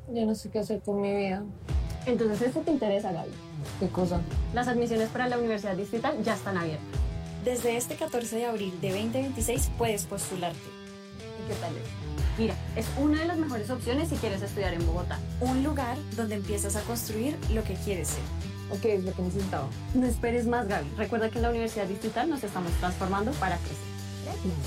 Yo no sé qué hacer con mi vida. Entonces esto te interesa, Gaby. ¿Qué cosa? Las admisiones para la Universidad Distrital ya están abiertas. Desde este 14 de abril de 2026 puedes postularte. ¿Y qué tal es? Mira, es una de las mejores opciones si quieres estudiar en Bogotá. Un lugar donde empiezas a construir lo que quieres ser. Ok, es lo que necesitaba. No esperes más, Gaby. Recuerda que en la Universidad Distrital nos estamos transformando para crecer.